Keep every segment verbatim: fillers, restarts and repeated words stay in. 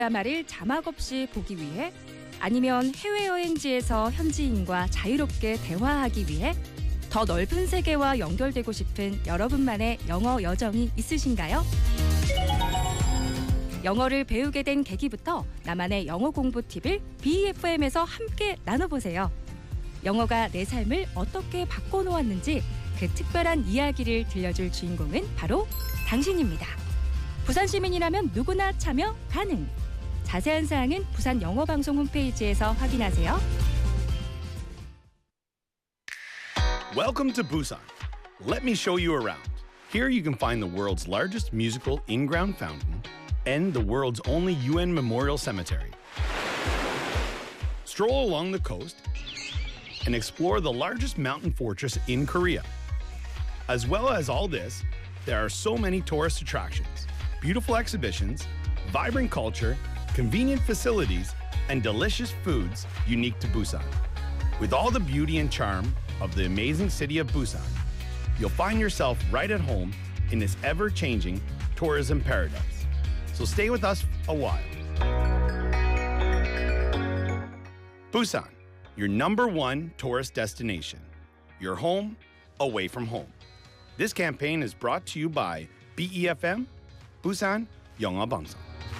말을 자막 없이 보기 위해 아니면 해외여행지에서 현지인과 자유롭게 대화하기 위해 더 넓은 세계와 연결되고 싶은 여러분만의 영어 여정이 있으신가요? 영어를 배우게 된 계기부터 나만의 영어 공부 팁을 비이에프엠에서 함께 나눠보세요. 영어가 내 삶을 어떻게 바꿔놓았는지 그 특별한 이야기를 들려줄 주인공은 바로 당신입니다. 부산 시민이라면 누구나 참여 가능. 자세한 사항은 부산 영어방송 홈페이지에서 확인하세요. Welcome to Busan. Let me show you around. Here you can find the world's largest musical in-ground fountain and the world's only U N memorial cemetery. Stroll along the coast and explore the largest mountain fortress in Korea. As well as all this, there are so many tourist attractions, beautiful exhibitions, vibrant culture, convenient facilities, and delicious foods unique to Busan. With all the beauty and charm of the amazing city of Busan, you'll find yourself right at home in this ever-changing tourism paradise. So stay with us a while. Busan, your number one tourist destination. Your home, away from home. This campaign is brought to you by B E F M, Busan 영어 방송.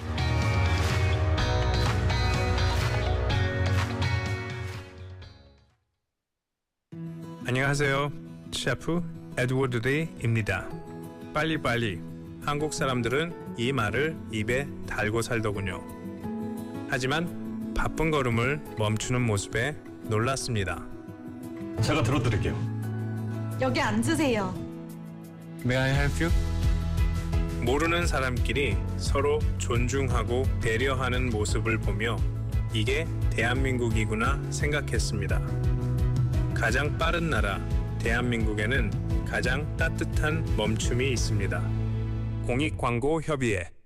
안녕하세요. 셰프 에드워드 리입니다. 빨리빨리. 한국 사람들은 이 말을 입에 달고 살더군요. 하지만 바쁜 걸음을 멈추는 모습에 놀랐습니다. 제가 들어드릴게요. 여기 앉으세요. May I help you? 모르는 사람끼리 서로 존중하고 배려하는 모습을 보며 이게 대한민국이구나 생각했습니다. 가장 빠른 나라 대한민국에는 가장 따뜻한 멈춤이 있습니다. 공익광고협의회